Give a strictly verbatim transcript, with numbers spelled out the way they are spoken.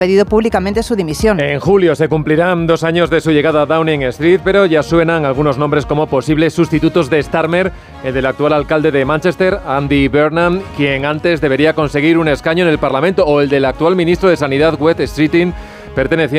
pedido públicamente su dimisión. En julio se cumplirán dos años de su llegada a Downing Street, pero ya suenan algunos nombres como posibles sustitutos de Starmer, el del actual alcalde de Manchester, Andy Burnham, quien antes debería conseguir un escaño en el Parlamento, o el del actual ministro de Sanidad, Wes Streeting, perteneciente